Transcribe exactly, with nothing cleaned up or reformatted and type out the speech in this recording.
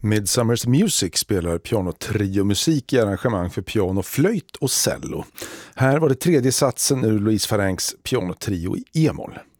Midsummer's Music spelar pianotrio-musik i arrangemang för piano, flöjt och cello. Här var det tredje satsen ur Louise Farenks pianotrio i e-moll.